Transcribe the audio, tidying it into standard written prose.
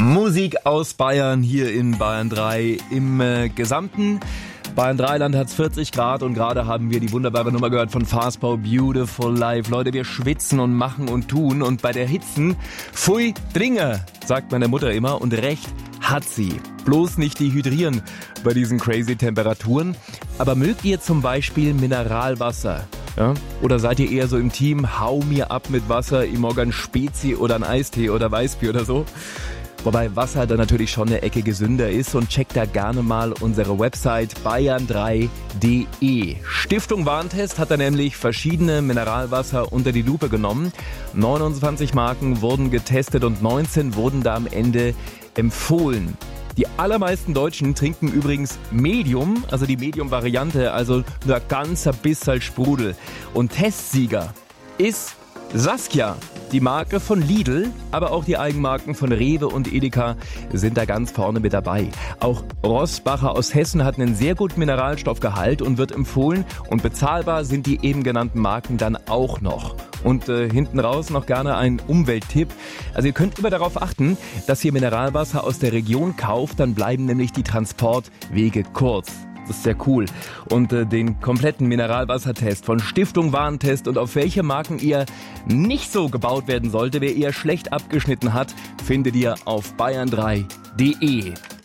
Musik aus Bayern hier in Bayern 3 im gesamten Bayern 3-Land hat es 40 Grad und gerade haben wir die wunderbare Nummer gehört von Fastbau, Beautiful Life. Leute, wir schwitzen und machen und tun und bei der Hitzen, pfui, Dringe, sagt meine Mutter immer und recht hat sie. Bloß nicht dehydrieren bei diesen crazy Temperaturen. Aber mögt ihr zum Beispiel Mineralwasser? Ja? Oder seid ihr eher so im Team, hau mir ab mit Wasser, ich mag einen Spezi oder einen Eistee oder Weißbier oder so? Wobei Wasser dann natürlich schon eine Ecke gesünder ist und checkt da gerne mal unsere Website bayern3.de. Stiftung Warentest hat da nämlich verschiedene Mineralwasser unter die Lupe genommen. 29 Marken wurden getestet und 19 wurden da am Ende empfohlen. Die allermeisten Deutschen trinken übrigens Medium, also die Medium-Variante, also nur ein ganzer Bisserl Sprudel. Und Testsieger ist Saskia, die Marke von Lidl, aber auch die Eigenmarken von Rewe und Edeka sind da ganz vorne mit dabei. Auch Rossbacher aus Hessen hat einen sehr guten Mineralstoffgehalt und wird empfohlen und bezahlbar sind die eben genannten Marken dann auch noch. Und hinten raus noch gerne ein Umwelttipp. Also ihr könnt immer darauf achten, dass ihr Mineralwasser aus der Region kauft, dann bleiben nämlich die Transportwege kurz. Das ist sehr cool. Und den kompletten Mineralwassertest von Stiftung Warentest und auf welche Marken ihr nicht so gebaut werden sollte, wer eher schlecht abgeschnitten hat, findet ihr auf bayern3.de.